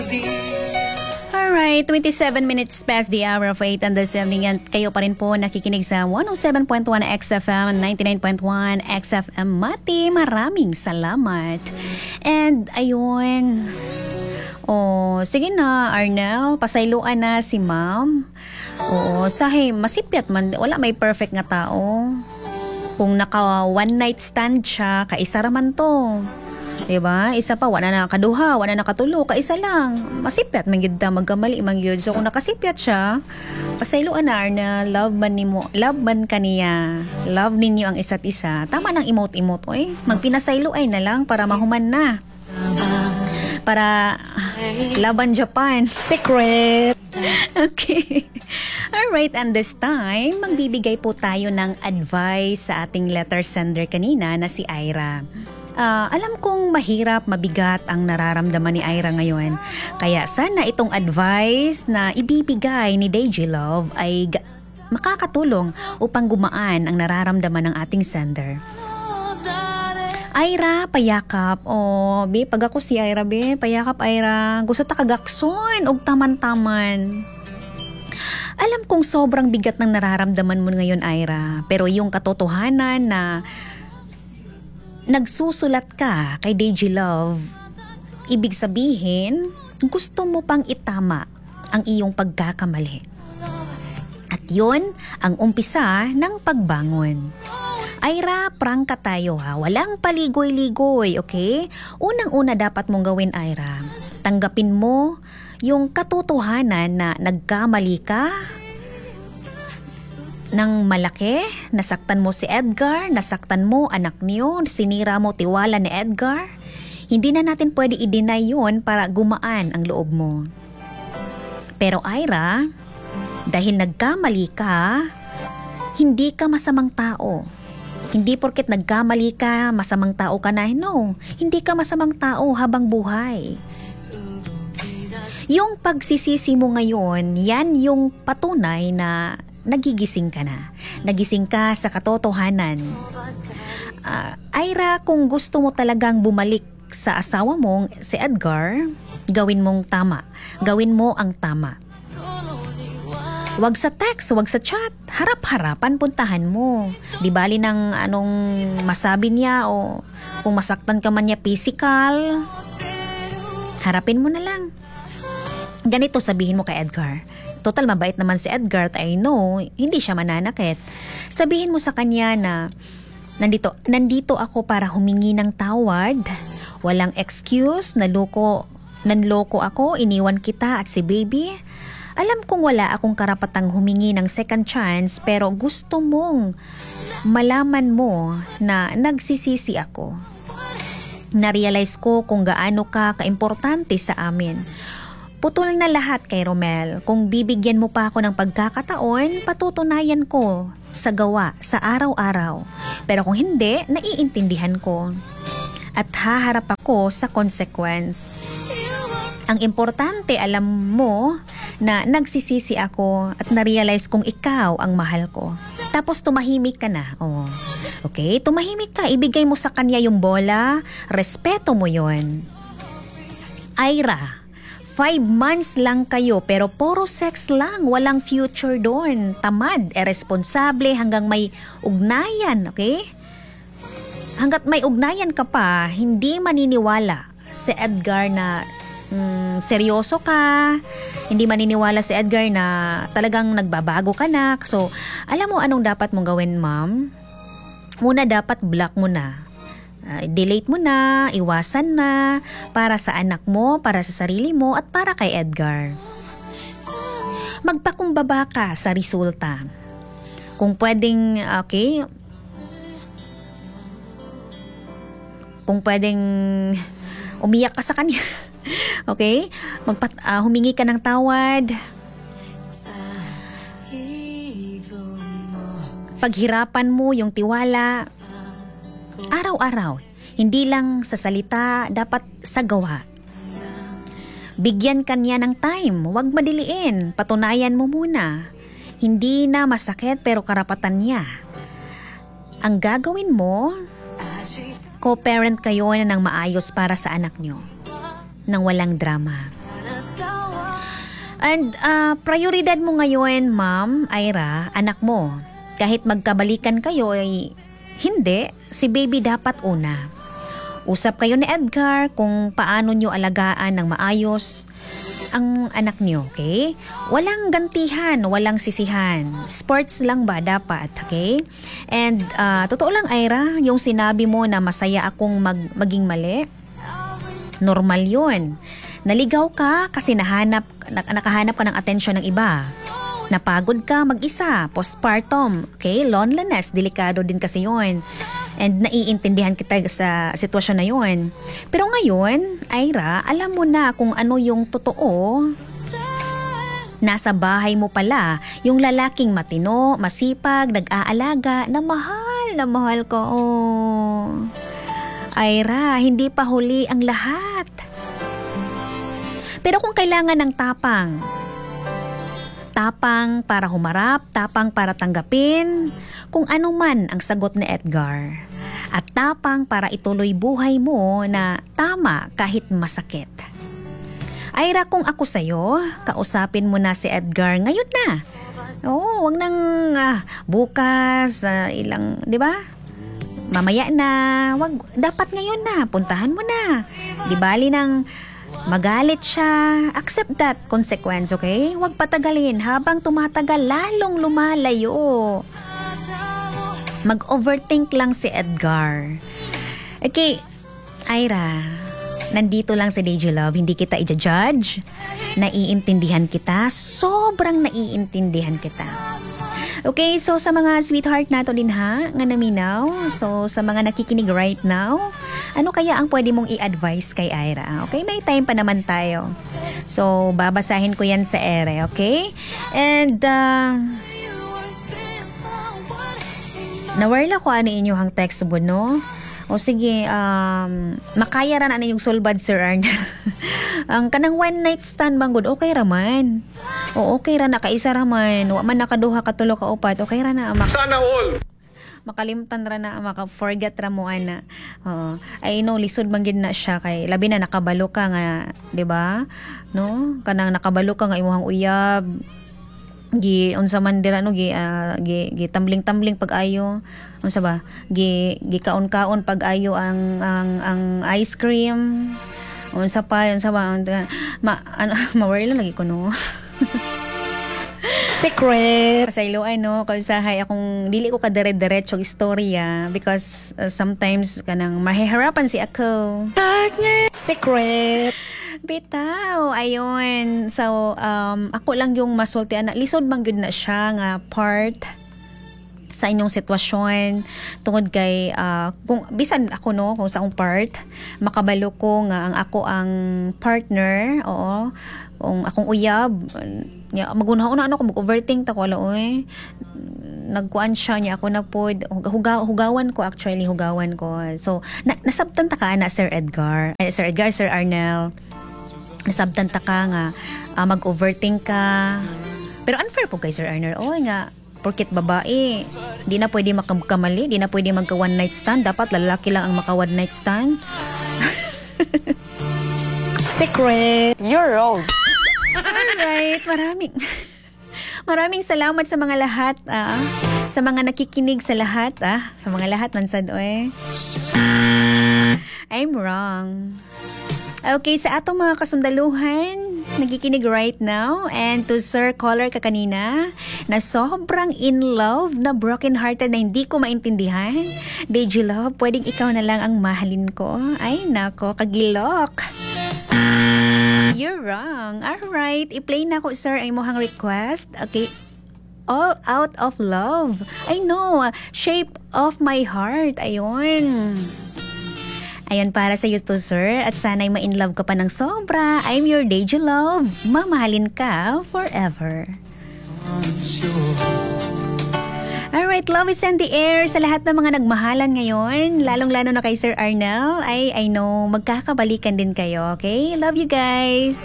Alright, 27 minutes past the hour of 8 and this evening and kayo pa rin po nakikinig sa 107.1 XFM, 99.1 XFM Mati. Maraming salamat. And ayun, sige na Arnel, pasayloan na si ma'am. Sahi, masipyat man, wala may perfect nga tao. Kung naka one night stand siya, kaisa raman to. Diba? Isa pa, wala na kaduha, wala na katulo, kaisa lang. Masipyat, mangyud da, magkamali, mangyud. So, kung nakasipyat siya, pasayloan na love man kaniya. Love ninyo ang isa't isa. Tama ng emote-emote, oy. Magpinasaylo ay na lang para mahuman na. Para laban Japan. Secret. Okay. Alright, and this time, magbibigay po tayo ng advice sa ating letter sender kanina na si Ira. Alam kong mahirap, mabigat ang nararamdaman ni Ira ngayon. Kaya sana itong advice na ibibigay ni DJ Love ay makakatulong upang gumaan ang nararamdaman ng ating sender. Ira, payakap. Be, pag ako si Ira, be, payakap Ira. Gusto ta kagakson og taman-taman. Alam kong sobrang bigat ng nararamdaman mo ngayon, Ira. Pero yung katotohanan na nagsusulat ka kay DJ Love, ibig sabihin, gusto mo pang itama ang iyong pagkakamali. At yon ang umpisa ng pagbangon. Ira, prangka tayo ha. Walang paligoy-ligoy, okay? Unang-una dapat mong gawin, Ira. Tanggapin mo yung katotohanan na nagkamali ka ng malaki, nasaktan mo si Edgar, nasaktan mo anak niyo, sinira mo tiwala ni Edgar. Hindi na natin pwede i-deny yun para gumaan ang loob mo. Pero Ira, dahil nagkamali ka, hindi ka masamang tao. Hindi porket nagkamali ka, masamang tao ka na. No, hindi ka masamang tao habang buhay. Yung pagsisisi mo ngayon, yan yung patunay na nagigising ka na. Nagising ka sa katotohanan. Ira, kung gusto mo talagang bumalik sa asawa mong si Edgar, gawin mong tama. Gawin mo ang tama. Wag sa text, wag sa chat. Harap-harapan, puntahan mo. Di bali ng anong masabi niya o kung masaktan ka man niya physical, harapin mo na lang. Ganito sabihin mo kay Edgar. Total, mabait naman si Edgar at I know, hindi siya mananakit. Sabihin mo sa kanya na nandito ako para humingi ng tawad. Walang excuse, nanloko ako, iniwan kita at si baby. Alam kong wala akong karapatang humingi ng second chance pero gusto mong malaman mo na nagsisisi ako. Na-realize ko kung gaano ka kaimportante sa amin. Putol na lahat kay Romel. Kung bibigyan mo pa ako ng pagkakataon, patutunayan ko sa gawa, sa araw-araw. Pero kung hindi, naiintindihan ko. At haharap ako sa consequence. Ang importante, alam mo na nagsisisi ako at na-realize kong ikaw ang mahal ko. Tapos tumahimik ka na. Okay? Tumahimik ka. Ibigay mo sa kanya yung bola. Respeto mo yon. Ira, 5 months lang kayo pero puro sex lang, walang future doon. Tamad, irresponsable hanggang may ugnayan, okay? Hanggat may ugnayan ka pa, hindi maniniwala si Edgar na seryoso ka. Hindi maniniwala si Edgar na talagang nagbabago ka na. So, alam mo anong dapat mong gawin, ma'am? Muna dapat block mo na. Delete mo na, iwasan na, para sa anak mo, para sa sarili mo, at para kay Edgar. Magpakumbaba ka sa resulta. Kung pwedeng, okay, kung pwedeng umiyak ka sa kanya, okay, humingi ka ng tawad, paghirapan mo yung tiwala, araw-araw, hindi lang sa salita, dapat sa gawa. Bigyan kanya ng time, huwag madiliin, patunayan mo muna. Hindi na masakit pero karapatan niya. Ang gagawin mo, co-parent kayo na ng maayos para sa anak nyo, nang walang drama. And prioridad mo ngayon, Ma'am Ira, anak mo. Kahit magkabalikan kayo, ay hindi, si baby dapat una. Usap kayo ni Edgar kung paano nyo alagaan ng maayos ang anak nyo, okay? Walang gantihan, walang sisihan. Sports lang ba dapat, okay? And totoo lang, Ira, yung sinabi mo na masaya akong maging mali, normal yun. Naligaw ka kasi nakahanap ka ng atensyon ng iba. Napagod ka mag-isa, postpartum, okay? Loneliness, delikado din kasi yun. And naiintindihan kita sa sitwasyon na yun. Pero ngayon, Ira, alam mo na kung ano yung totoo. Nasa bahay mo pala yung lalaking matino, masipag, nag-aalaga, na mahal ko. Oh. Ira, hindi pa huli ang lahat. Pero kung kailangan ng tapang para humarap, tapang para tanggapin kung ano man ang sagot ni Edgar, at tapang para ituloy buhay mo na tama kahit masakit. Ira, kung ako sa'yo, kausapin mo na si Edgar ngayon na. Oo, wag nang bukas, ilang, di ba? Mamaya na, wag, dapat ngayon na, puntahan mo na. Di bali nang magalit siya, accept that consequence, okay? Huwag patagalin. Habang tumatagal, lalong lumalayo. Mag-overthink lang si Edgar. Okay, Ira, nandito lang si DJ Love. Hindi kita i-judge. Naiintindihan kita. Sobrang naiintindihan kita. Okay, so sa mga sweetheart nato din ha, nga naminaw. So sa mga nakikinig right now, ano kaya ang pwede mong i-advise kay Ira? Okay, may time pa naman tayo. So babasahin ko yan sa ere, okay? And nawarla ko ano inyong text mo, no? O sige, makaya ra na yung sulbad, Sir Arnel. Ang kanang one night stand bang good, okay raman. O okay ra na, kaisa raman. Wa man nakaduha, katulo, kaupat, okay ra na. Sana all! Makalimtan ra na, maka-forget ra mo ana. I know, lisod man gid na siya kay labi na nakabalo ka nga, di ba? No? Kanang nakabalo ka nga imuhang uyab. Unsa man dira no gi tumbling pag-ayo, unsa ba, gi kaon-kaon pag-ayo ang ice cream, unsa ba mawala lagi ko no. Secret pasaylo ano kung sahay akong dili ko kadire-diretso istorya because sometimes kanang mahihirapan si ako. Secret bitaw, ayun. So, ako lang yung masulti. Lisod man yun na siya nga part sa inyong sitwasyon. Tungod kay, kung bisan ako no, kung sa akong part, makabalo ko nga ang partner, oo, kung akong uyab, magunahon na ako, mag-overthink ta ko, alaoy. Nagkuan siya niya ako na po, hugawan ko. So, nasabtan ta ka na Sir Arnel. Nasabtan ta ka nga mag-overthink ka. Pero unfair po kay Sir Arner. Nga, porket babae, di na pwede makamali, di na pwede magka one night stand. Dapat lalaki lang ang maka one night stand. Secret. You're wrong. Alright, maraming salamat sa mga lahat, sa mga nakikinig sa lahat, sa mga lahat man sad I'm wrong. Okay, sa atong mga kasundaluhan, nagikinig right now, and to Sir Caller ka kanina, na sobrang in love, na broken hearted, na hindi ko maintindihan. DJ Love, pwedeng ikaw na lang ang mahalin ko. Ay nako, kagilok. You're wrong. Alright, i-play na ko, sir, ang mohang request. Okay, All Out of Love. I know, Shape of My Heart. Ayun para sa iyo to, sir. At sana'y ma-in love ka pa ng sobra. I'm your DJ Love. Mamahalin ka forever. Alright, love is in the air sa lahat ng mga nagmahalan ngayon. Lalong-lalo na kay Sir Arnel. I know, magkakabalikan din kayo, okay? Love you guys.